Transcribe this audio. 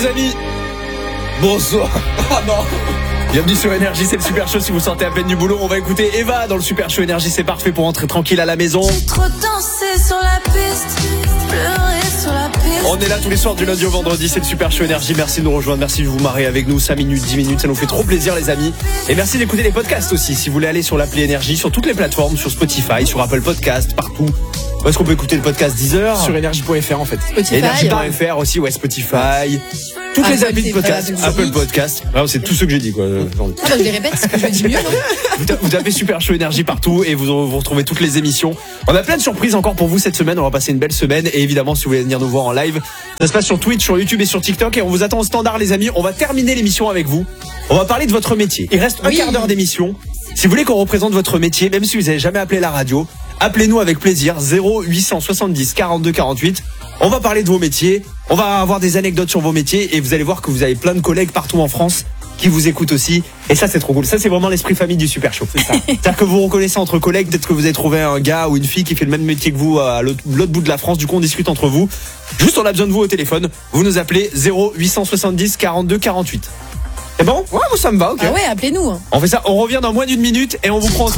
amis. Bonsoir. Ah non. Bienvenue sur Énergie, c'est le Super Show. Si vous sortez à peine du boulot, on va écouter Eva dans le Super Show Énergie. C'est parfait pour rentrer tranquille à la maison. J'ai trop dansé sur la piste, pleuré sur la piste. On est là tous les soirs du lundi au vendredi, c'est le Super Show Énergie. Merci de nous rejoindre, merci de vous marrer avec nous 5 minutes, 10 minutes, ça nous fait trop plaisir les amis. Et merci d'écouter les podcasts aussi. Si vous voulez aller sur l'appli Énergie, sur toutes les plateformes, sur Spotify, sur Apple Podcast, partout. Où est-ce qu'on peut écouter le podcast 10h sur énergie.fr en fait. Spotify. Énergie.fr aussi, ouais, Spotify. Toutes les applis de podcast, Apple Podcast. Ah, c'est tout ce que j'ai dit quoi. Je les répète parce que je le dis mieux, non? Vous tapez Super Show Énergie partout et vous retrouvez toutes les émissions. On a plein de surprises encore pour vous cette semaine. On va passer une belle semaine et évidemment si vous voulez venir nous voir en live, ça se passe sur Twitch, sur YouTube et sur TikTok et on vous attend au standard les amis. On va terminer l'émission avec vous. On va parler de votre métier. Il reste un quart d'heure d'émission. Si vous voulez qu'on représente votre métier, même si vous n'avez jamais appelé la radio, appelez-nous avec plaisir 0870 42 48. On va parler de vos métiers, on va avoir des anecdotes sur vos métiers et vous allez voir que vous avez plein de collègues partout en France qui vous écoutent aussi. Et ça, c'est trop cool. Ça, c'est vraiment l'esprit famille du Super Show. C'est ça. C'est-à-dire que vous vous reconnaissez entre collègues. Peut-être que vous avez trouvé un gars ou une fille qui fait le même métier que vous à l'autre bout de la France. Du coup, on discute entre vous. Juste, on a besoin de vous au téléphone. Vous nous appelez 0870 42 48. C'est bon? Ouais, moi ça me va, ok. Ah ouais, appelez-nous. On fait ça. On revient dans moins d'une minute et on vous prend au